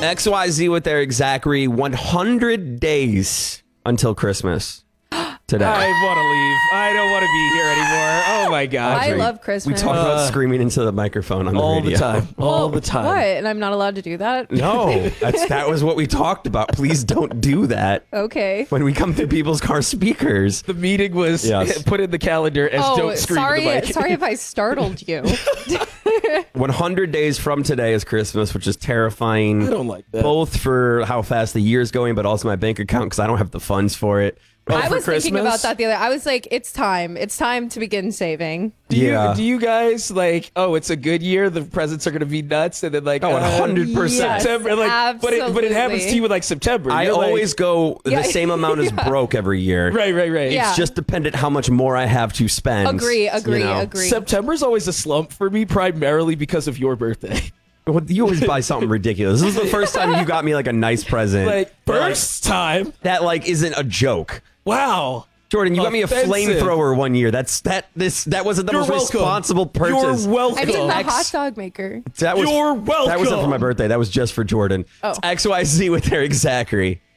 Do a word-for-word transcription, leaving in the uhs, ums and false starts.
X Y Z with Eric Zachary. one hundred days until Christmas. Today. I want to leave. I don't want to be here anymore. Oh my God. I love Christmas. We talk about screaming into the microphone on the all radio. the time. All Well, the time. What? And I'm not allowed to do that? No, that's, that was what we talked about. Please don't do that Okay. when we come through people's car speakers. The meeting was Yes. put in the calendar as Oh, don't scream sorry. in the mic. Sorry if I startled you. one hundred days from today is Christmas, which is terrifying. I don't like that. Both for how fast the year's going, but also my bank account because I don't have the funds for it. Oh, I for was thinking Christmas? about that the other. I was like, it's time. It's time to begin saving. Do you, Yeah. do you guys like, oh, it's a good year, the presents are going to be nuts, and then like, Oh, uh, one hundred percent. September, like, but it, but it happens absolutely. to you with like September. I You're like- always go Yeah. the same amount as Yeah. broke every year. right, right, right. Yeah. It's just dependent how much more I have to spend. Agree, agree, you know. agree. September's always a slump for me, primarily because of your birthday. Well, you always buy something ridiculous. This is the first time you got me like a nice present. Like That, like, first time. that like isn't a joke. Wow. Jordan, you got me a Offensive. flamethrower one year. That's that this that wasn't the You're most welcome. responsible purchase. You're welcome. I mean, the X- hot dog maker. That was You're welcome. That wasn't for my birthday. That was just for Jordan. Oh. It's X Y Z with Eric Zachary.